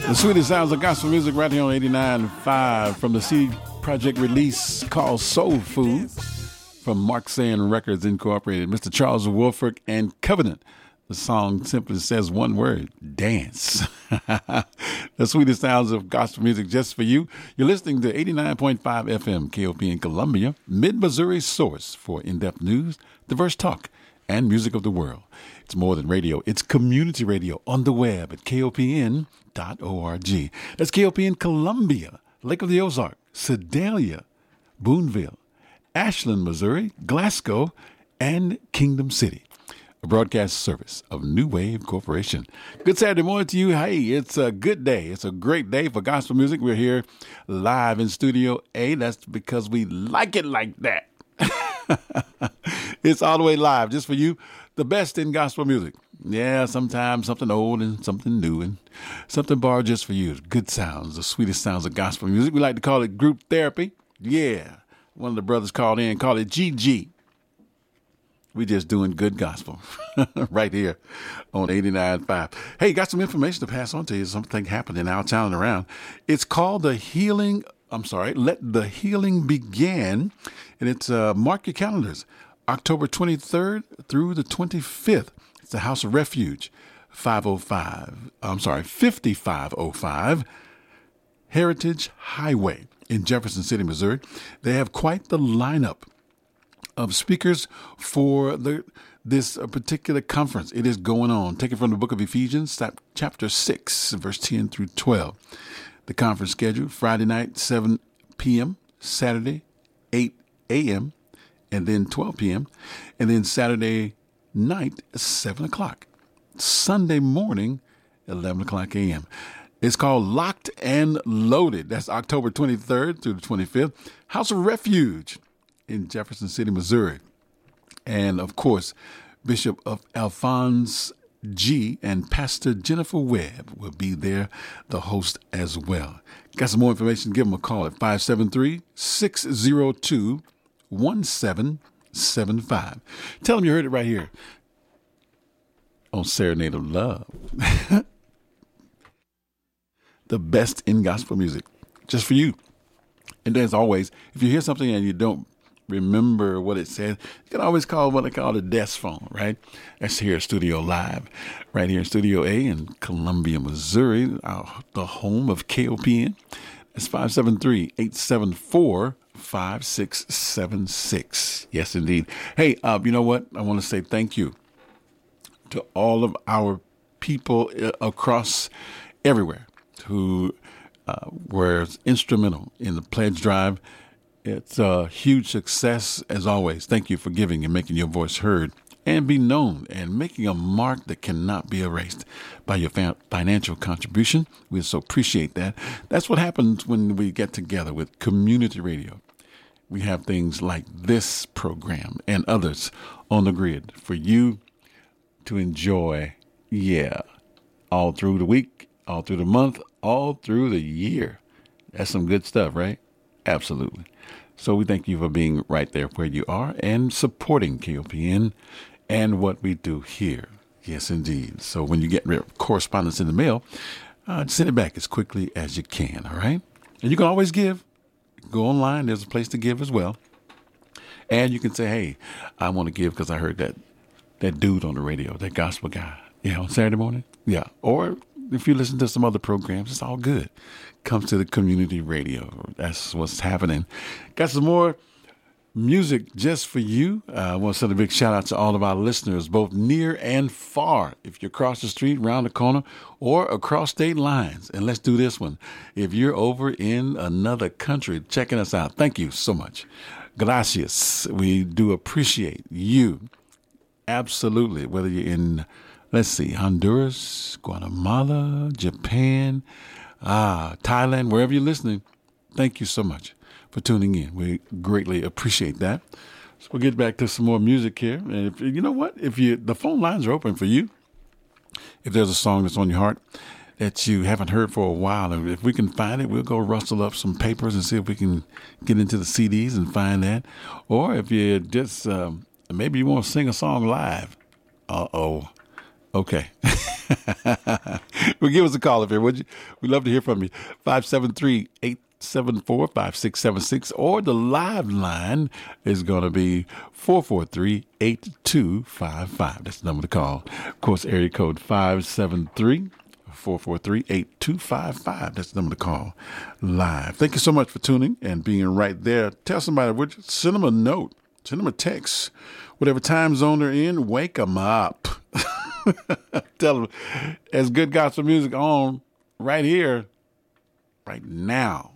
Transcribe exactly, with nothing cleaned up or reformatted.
The sweetest sounds of gospel music right here on eighty-nine point five from the C D Project release called Soul Food from Mark Sand Records Incorporated. Mister Charles Woolfolk and Covenant. The song simply says one word, dance. The sweetest sounds of gospel music just for you. You're listening to eighty-nine point five F M K O P in Columbia, Mid-Missouri's source for in-depth news, diverse talk, and music of the world. It's more than radio. It's community radio on the web at K O P N dot org. That's K O P N Columbia, Lake of the Ozark, Sedalia, Boonville, Ashland, Missouri, Glasgow, and Kingdom City. A broadcast service of New Wave Corporation. Good Saturday morning to you. Hey, it's a good day. It's a great day for gospel music. We're here live in Studio A. That's because we like it like that. It's all the way live just for you. The best in gospel music. Yeah, sometimes something old and something new and something borrowed just for you. Good sounds, the sweetest sounds of gospel music. We like to call it group therapy. Yeah, one of the brothers called in, called it G G. We just doing good gospel right here on eighty-nine point five. Hey, got some information to pass on to you. Something happened in our town and around. It's called the Healing, I'm sorry, Let the Healing Begin. And it's, uh, mark your calendars, October twenty-third through the twenty-fifth. It's the House of Refuge, five oh five, I'm sorry, fifty-five oh five Heritage Highway in Jefferson City, Missouri. They have quite the lineup of speakers for the this uh, particular conference. It is going on. Taken from the book of Ephesians, chapter six, verse ten through twelve. The conference schedule, Friday night, seven p.m., Saturday, eight a.m., and then twelve p.m., and then Saturday night, seven o'clock. Sunday morning, eleven o'clock a.m. It's called Locked and Loaded. That's October twenty-third through the twenty-fifth. House of Refuge in Jefferson City, Missouri. And, of course, Bishop of Alphonse G. and Pastor Jennifer Webb will be there, the host as well. Got some more information? Give them a call at five seven three, six oh two, one seven seven five. Tell them you heard it right here on Serenade of Love. The best in gospel music, just for you. And as always, if you hear something and you don't remember what it says, you can always call what they call the desk phone, right? That's here at Studio Live, right here in Studio A in Columbia, Missouri, our, the home of K O P N. It's five seven three, eight seven four, five six seven six. Yes, indeed. Hey, uh, you know what? I want to say thank you to all of our people across everywhere who uh, were instrumental in the pledge drive. It's a huge success, as always. Thank you for giving and making your voice heard and be known and making a mark that cannot be erased by your fa- financial contribution. We so appreciate that. That's what happens when we get together with community radio. We have things like this program and others on the grid for you to enjoy, yeah, all through the week, all through the month, all through the year. That's some good stuff, right? Absolutely. So we thank you for being right there where you are and supporting K O P N and what we do here. Yes, indeed. So when you get correspondence in the mail, uh, send it back as quickly as you can, all right? And you can always give. Go online. There's a place to give as well. And you can say, hey, I want to give because I heard that that dude on the radio, that gospel guy, yeah, on Saturday morning. Yeah. Or if you listen to some other programs, it's all good. Comes to the community radio. That's what's happening. Got some more music just for you. Uh, I want to send a big shout out to all of our listeners, both near and far. If you're across the street, around the corner, or across state lines. And let's do this one. If you're over in another country checking us out, thank you so much. Gracias. We do appreciate you. Absolutely. Whether you're in, let's see, Honduras, Guatemala, Japan, ah, Thailand, wherever you're listening, thank you so much for tuning in. We greatly appreciate that. So we'll get back to some more music here. And if, you know what? If you, the phone lines are open for you. If there's a song that's on your heart that you haven't heard for a while, and if we can find it, we'll go rustle up some papers and see if we can get into the C Ds and find that. Or if you just, um, maybe you want to sing a song live. Uh-oh. Okay. Well, give us a call if you're, would you? We'd love to hear from you. five seven three, eight seven four, five six seven six, or the live line is going to be four four three, eight two five five. That's the number to call. Of course, area code five seven three, four four three, eight two five five. That's the number to call live. Thank you so much for tuning and being right there. Tell somebody, would you? Send them a note. Send them a text. Whatever time zone they're in, wake them up. Tell them there's good gospel music on right here, right now.